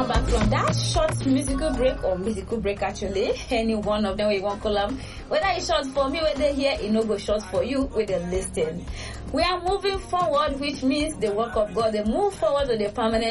welcome back from that short musical break or musical break actually. Any one of them we won't call them. Whether it's short for me, whether here, it no go short for you with the listing. We are moving forward, which means the work of God, they move forward to the permanent